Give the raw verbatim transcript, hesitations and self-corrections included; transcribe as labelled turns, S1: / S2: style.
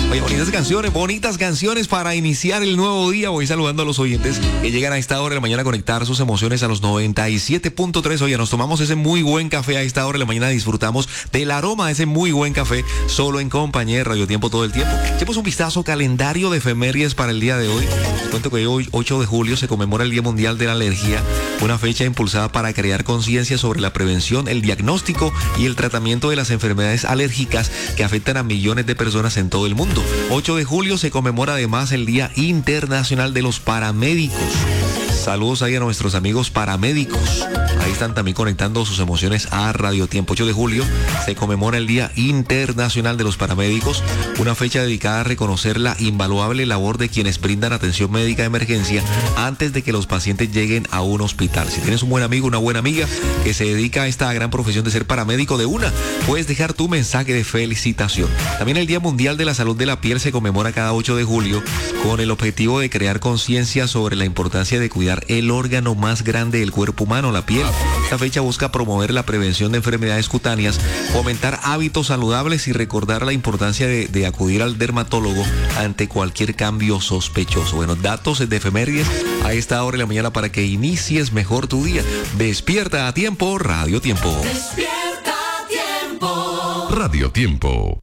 S1: Oye, bonitas canciones, bonitas canciones para iniciar el nuevo día. Voy saludando a los oyentes que llegan a esta hora de la mañana a conectar sus emociones a los noventa y siete punto tres. Oye, nos tomamos ese muy buen café a esta hora de la mañana. Disfrutamos del aroma de ese muy buen café solo en compañía de Radio Tiempo todo el tiempo. Echemos un vistazo calendario de efemérides para el día de hoy. Les cuento que hoy, ocho de julio, se conmemora el Día Mundial de la Alergia, una fecha impulsada para crear conciencia sobre la prevención, el diagnóstico y el tratamiento de las enfermedades alérgicas que afectan a millones de personas en todo el mundo. ocho de julio se conmemora además el Día Internacional de los Paramédicos. Saludos ahí a nuestros amigos paramédicos. Ahí están también conectando sus emociones a Radio Tiempo. ocho de julio se conmemora el Día Internacional de los Paramédicos, una fecha dedicada a reconocer la invaluable labor de quienes brindan atención médica de emergencia antes de que los pacientes lleguen a un hospital. Si tienes un buen amigo, una buena amiga que se dedica a esta gran profesión de ser paramédico, de una, puedes dejar tu mensaje de felicitación. También el Día Mundial de la Salud de la Piel se conmemora cada ocho de julio con el objetivo de crear conciencia sobre la importancia de cuidar el órgano más grande del cuerpo humano, la piel. Esta fecha busca promover la prevención de enfermedades cutáneas, fomentar hábitos saludables y recordar la importancia de, de acudir al dermatólogo ante cualquier cambio sospechoso. Bueno, datos de efemérides a esta hora de la mañana para que inicies mejor tu día. Despierta a tiempo, Radio Tiempo.
S2: Despierta a tiempo.
S3: Radio Tiempo.